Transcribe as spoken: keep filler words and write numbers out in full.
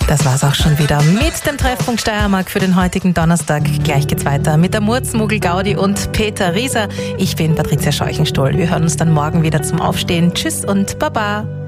Das war's auch schon wieder mit dem Treffpunkt Steiermark für den heutigen Donnerstag. Gleich geht's weiter mit der Murzmugel Gaudi und Peter Rieser. Ich bin Patricia Scheuchenstohl. Wir hören uns dann morgen wieder zum Aufstehen. Tschüss und Baba.